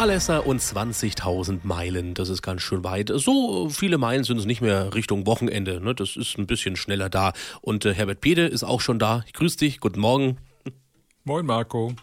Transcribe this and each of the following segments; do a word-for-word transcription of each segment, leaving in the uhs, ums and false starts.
Fahrlässer und zwanzigtausend Meilen, das ist ganz schön weit. So viele Meilen sind es nicht mehr Richtung Wochenende, ne? Das ist ein bisschen schneller da. Und äh, Herbert Pede ist auch schon da. Ich grüße dich, guten Morgen. Moin Marco.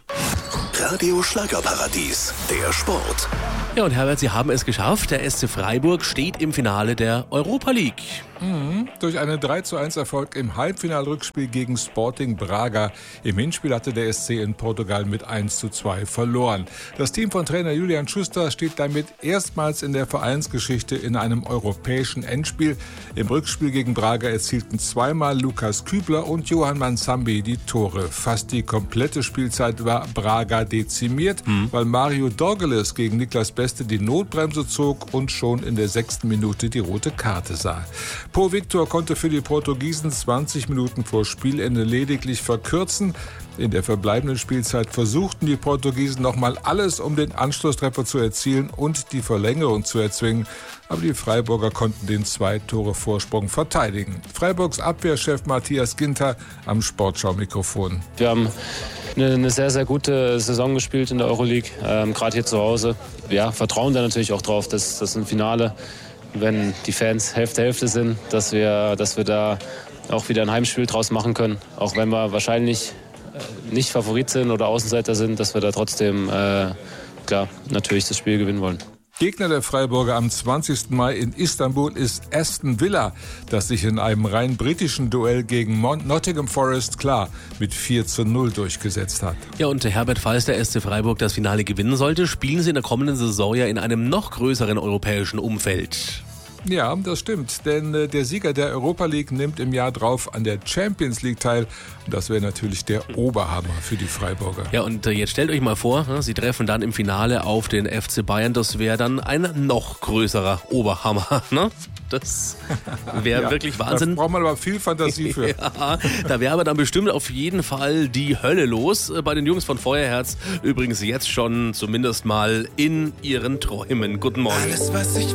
Radio Schlagerparadies, der Sport. Ja, und Herbert, Sie haben es geschafft. Der S C Freiburg steht im Finale der Europa League. Mhm. Durch einen drei zu eins Erfolg im Halbfinalrückspiel gegen Sporting Braga. Im Hinspiel hatte der S C in Portugal mit eins zu zwei verloren. Das Team von Trainer Julian Schuster steht damit erstmals in der Vereinsgeschichte in einem europäischen Endspiel. Im Rückspiel gegen Braga erzielten zweimal Lukas Kübler und Johan Mansambi die Tore. Fast die komplette Spielzeit war Braga dezimiert, mhm. weil Mario Dorgeles gegen Niklas Beste die Notbremse zog und schon in der sechsten Minute die rote Karte sah. Po Victor konnte für die Portugiesen zwanzig Minuten vor Spielende lediglich verkürzen. In der verbleibenden Spielzeit versuchten die Portugiesen nochmal alles, um den Anschlusstreffer zu erzielen und die Verlängerung zu erzwingen. Aber die Freiburger konnten den Zwei-Tore-Vorsprung verteidigen. Freiburgs Abwehrchef Matthias Ginter am Sportschau-Mikrofon. Wir haben eine, eine sehr, sehr gute Saison gespielt in der Euroleague, ähm, gerade hier zu Hause. Ja, vertrauen da natürlich auch drauf, dass das ein Finale, wenn die Fans Hälfte Hälfte sind, dass wir, dass wir da auch wieder ein Heimspiel draus machen können. Auch wenn wir wahrscheinlich nicht Favorit sind oder Außenseiter sind, dass wir da trotzdem äh, klar natürlich das Spiel gewinnen wollen. Gegner der Freiburger am zwanzigsten Mai in Istanbul ist Aston Villa, das sich in einem rein britischen Duell gegen Nottingham Forest klar mit vier zu null durchgesetzt hat. Ja, und Herbert, falls der S C Freiburg das Finale gewinnen sollte, spielen sie in der kommenden Saison ja in einem noch größeren europäischen Umfeld. Ja, das stimmt, denn äh, der Sieger der Europa League nimmt im Jahr drauf an der Champions League teil. Und das wäre natürlich der Oberhammer für die Freiburger. Ja, und äh, jetzt stellt euch mal vor, ne, sie treffen dann im Finale auf den F C Bayern. Das wäre dann ein noch größerer Oberhammer, ne? Das wäre ja, wirklich Wahnsinn. Da braucht man aber viel Fantasie für. Ja, da wäre aber dann bestimmt auf jeden Fall die Hölle los bei den Jungs von Feuerherz. Übrigens jetzt schon zumindest mal in ihren Träumen. Guten Morgen. Alles, was ich